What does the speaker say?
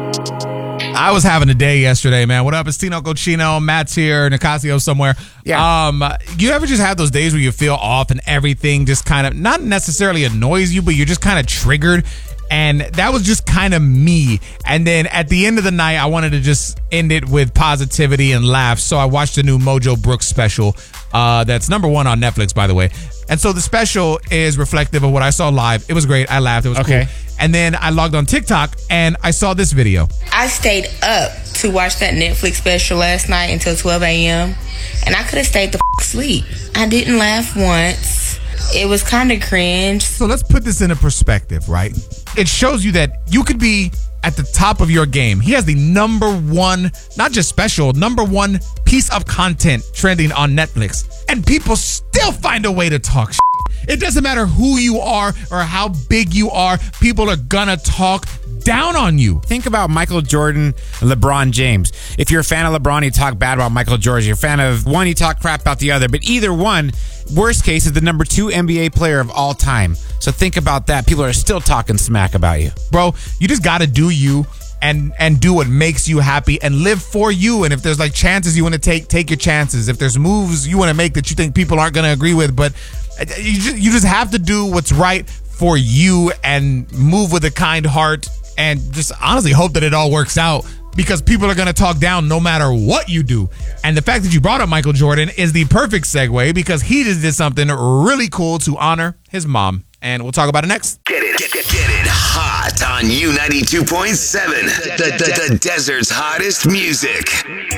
I was having a day yesterday, man. What up? It's Tino Cochino. Matt's here. Nicasio somewhere. Yeah. You ever just have those days where you feel off and everything just kind of not necessarily annoys you, but you're just kind of triggered? And that was just kind of me. And then at the end of the night, I wanted to just end it with positivity and laughs. So I watched the new Mojo Brooks special. That's number 1 on Netflix, by the way. And so the special is reflective of what I saw live. It was great. I laughed. It was cool. And then I logged on TikTok and I saw this video. I stayed up to watch that Netflix special last night until 12 a.m. And I could have stayed the asleep. I didn't laugh once. It was kind of cringe. So let's put this into perspective, right? It shows you that you could be at the top of your game. He has the number 1, not just special, number 1 piece of content trending on Netflix. And people still find a way to talk shit. It doesn't matter who you are or how big you are. People are gonna talk down on you. Think about Michael Jordan, LeBron James. If you're a fan of LeBron, you talk bad about Michael Jordan. If you're a fan of one, you talk crap about the other. But either one, worst case, is the number 2 NBA player of all time. So think about that. People are still talking smack about you. Bro, you just gotta do you and do what makes you happy and live for you. And if there's like chances you want to take your chances. If there's moves you want to make that you think people aren't gonna agree with, but you just have to do what's right for you and move with a kind heart and just honestly hope that it all works out, because people are going to talk down no matter what you do. And the fact that you brought up Michael Jordan is the perfect segue, because he just did something really cool to honor his mom. And we'll talk about it next. Get it hot on U92.7, the desert's hottest music.